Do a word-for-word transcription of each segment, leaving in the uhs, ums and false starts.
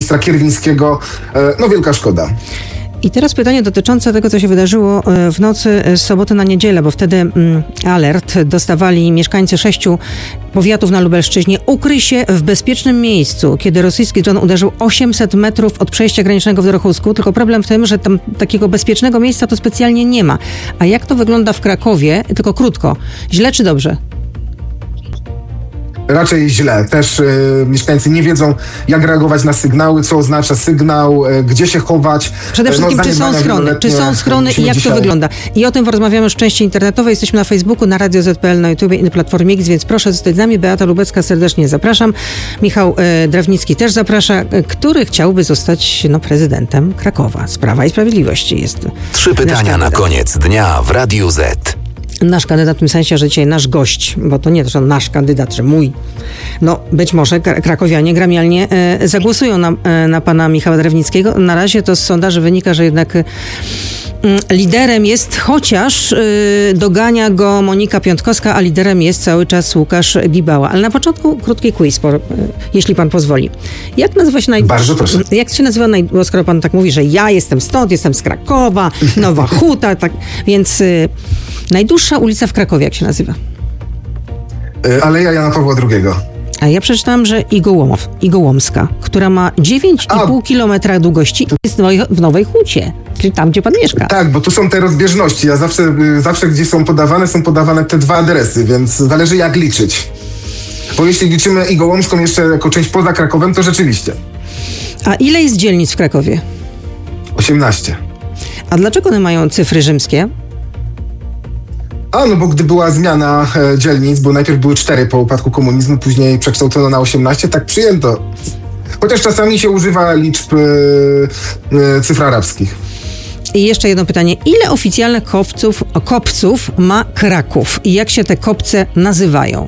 ministra Kierwińskiego. No wielka szkoda. I teraz pytanie dotyczące tego, co się wydarzyło w nocy z soboty na niedzielę, bo wtedy mm, alert dostawali mieszkańcy sześciu powiatów na Lubelszczyźnie. Ukryj się w bezpiecznym miejscu, kiedy rosyjski dron uderzył osiemset metrów od przejścia granicznego w Dorochusku. Tylko problem w tym, że tam takiego bezpiecznego miejsca to specjalnie nie ma. A jak to wygląda w Krakowie? Tylko krótko. Źle czy dobrze? Raczej źle. Też y, mieszkańcy nie wiedzą, jak reagować na sygnały, co oznacza sygnał, y, gdzie się chować. Przede wszystkim, no, czy są schrony? Czy są schrony i jak dzisiaj to wygląda? I o tym porozmawiamy już w części internetowej. Jesteśmy na Facebooku, na Radio Z P L, na YouTubie i na platformie X, więc proszę zostać z nami. Beata Lubecka, serdecznie zapraszam. Michał y, Drewnicki też zaprasza, y, który chciałby zostać no, prezydentem Krakowa. Z Prawa i Sprawiedliwości jest. Trzy pytania na koniec dnia w Radiu Z. Nasz kandydat w tym sensie, że dzisiaj nasz gość, bo to nie to, że nasz kandydat, że mój. No być może krakowianie gremialnie e, zagłosują na, e, na pana Michała Drewnickiego. Na razie to z sondaży wynika, że jednak e, liderem jest, chociaż y, dogania go Monika Piątkowska, a liderem jest cały czas Łukasz Gibała. Ale na początku krótki quiz, po, y, jeśli pan pozwoli. Jak nazywa się naj... Bardzo proszę. Jak się nazywa, naj... bo skoro pan tak mówi, że ja jestem stąd, jestem z Krakowa, Nowa Huta, tak, więc y, najdłuższa ulica w Krakowie, jak się nazywa? Y, Aleja Jana Pawła drugiego. A ja przeczytałam, że Igołomow, Igołomska, która ma dziewięć i pół kilometra długości, jest w Nowej Hucie, czyli tam, gdzie pan mieszka. Tak, bo tu są te rozbieżności. Ja zawsze, zawsze gdzie są podawane, są podawane te dwa adresy, więc zależy jak liczyć. Bo jeśli liczymy Igołomską jeszcze jako część poza Krakowem, to rzeczywiście. A ile jest dzielnic w Krakowie? osiemnaście. A dlaczego one mają cyfry rzymskie? A, no bo gdy była zmiana e, dzielnic, bo najpierw były cztery po upadku komunizmu, później przekształcono na osiemnaście, tak przyjęto. Chociaż czasami się używa liczb e, e, cyfr arabskich. I jeszcze jedno pytanie. Ile oficjalnych kopców, kopców ma Kraków? I jak się te kopce nazywają?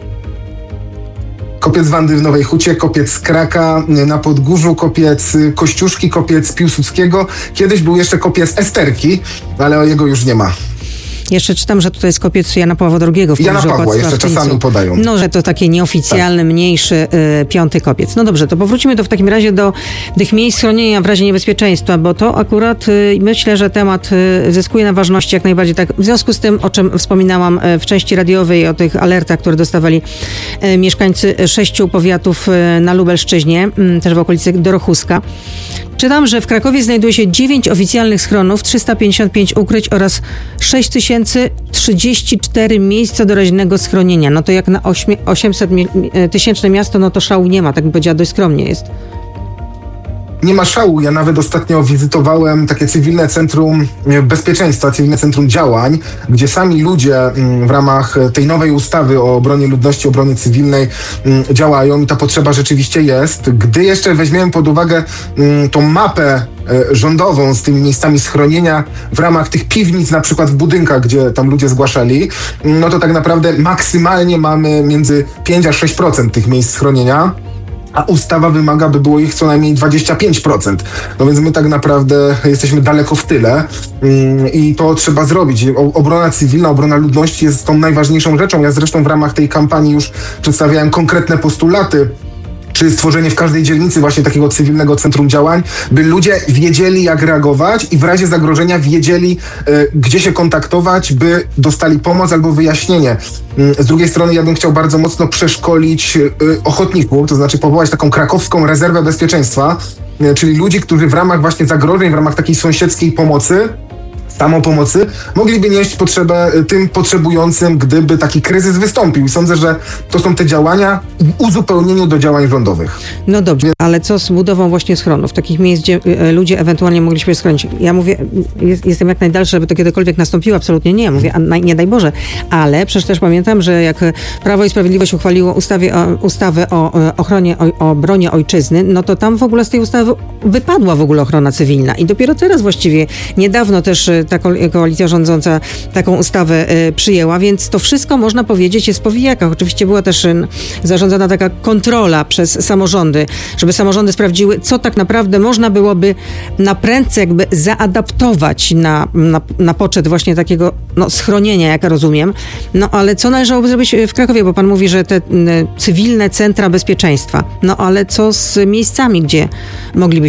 Kopiec Wandy w Nowej Hucie, kopiec Kraka na Podgórzu, kopiec Kościuszki, kopiec Piłsudskiego. Kiedyś był jeszcze kopiec Esterki, ale jego już nie ma. Jeszcze czytam, że tutaj jest kopiec Jana Pawła drugiego. W Jana Pawła jeszcze czasami podają. No, że to taki nieoficjalny, tak. mniejszy y, piąty kopiec. No dobrze, to powrócimy to w takim razie do tych miejsc schronienia w razie niebezpieczeństwa, bo to akurat y, myślę, że temat y, zyskuje na ważności jak najbardziej. Tak. W związku z tym, o czym wspominałam y, w części radiowej, o tych alertach, które dostawali y, mieszkańcy sześciu powiatów y, na Lubelszczyźnie, y, też w okolicy Dorochuska. Czytam, że w Krakowie znajduje się dziewięć oficjalnych schronów, trzysta pięćdziesiąt pięć ukryć oraz sześć tysięcy trzydzieści cztery miejsca doraźnego schronienia. No to jak na osiemset tysięczne miasto, no to szału nie ma, tak bym powiedziała, dość skromnie jest. Nie ma szału. Ja nawet ostatnio wizytowałem takie cywilne centrum bezpieczeństwa, cywilne centrum działań, gdzie sami ludzie w ramach tej nowej ustawy o obronie ludności, obronie cywilnej działają i ta potrzeba rzeczywiście jest. Gdy jeszcze weźmiemy pod uwagę tą mapę rządową z tymi miejscami schronienia w ramach tych piwnic, na przykład w budynkach, gdzie tam ludzie zgłaszali, no to tak naprawdę maksymalnie mamy między pięć a sześć procent tych miejsc schronienia. A ustawa wymaga, by było ich co najmniej dwadzieścia pięć procent. No więc my tak naprawdę jesteśmy daleko w tyle i to trzeba zrobić. Obrona cywilna, obrona ludności jest tą najważniejszą rzeczą. Ja zresztą w ramach tej kampanii już przedstawiałem konkretne postulaty, czy stworzenie w każdej dzielnicy właśnie takiego cywilnego centrum działań, by ludzie wiedzieli, jak reagować i w razie zagrożenia wiedzieli, y, gdzie się kontaktować, by dostali pomoc albo wyjaśnienie. Y, z drugiej strony ja bym chciał bardzo mocno przeszkolić y, ochotników, to znaczy powołać taką krakowską rezerwę bezpieczeństwa, y, czyli ludzi, którzy w ramach właśnie zagrożeń, w ramach takiej sąsiedzkiej pomocy, samopomocy, mogliby nieść potrzebę tym potrzebującym, gdyby taki kryzys wystąpił. I sądzę, że to są te działania w uzupełnieniu do działań rządowych. No dobrze, ale co z budową właśnie schronów, takich miejsc, gdzie y, ludzie ewentualnie mogli się schronić? Ja mówię, jest, jestem jak najdalszy, żeby to kiedykolwiek nastąpiło, absolutnie nie. Mówię, a na, nie daj Boże, ale przecież też pamiętam, że jak Prawo i Sprawiedliwość uchwaliło ustawie o, ustawę o ochronie, o, o obronie ojczyzny, no to tam w ogóle z tej ustawy wypadła w ogóle ochrona cywilna. I dopiero teraz właściwie, niedawno też ta koalicja rządząca taką ustawę y, przyjęła, więc to wszystko można powiedzieć jest po wijakach. Oczywiście była też y, zarządzana taka kontrola przez samorządy, żeby samorządy sprawdziły, co tak naprawdę można byłoby na prędce jakby zaadaptować na, na, na poczet właśnie takiego no, schronienia, jak rozumiem. No ale co należałoby zrobić w Krakowie, bo pan mówi, że te y, cywilne centra bezpieczeństwa. No ale co z miejscami, gdzie mogliby